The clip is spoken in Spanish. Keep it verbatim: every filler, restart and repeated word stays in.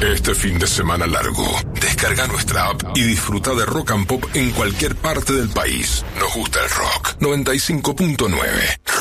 Este fin de semana largo, descarga nuestra app y disfruta de Rock and Pop en cualquier parte del país. Nos gusta el rock. noventa y cinco punto nueve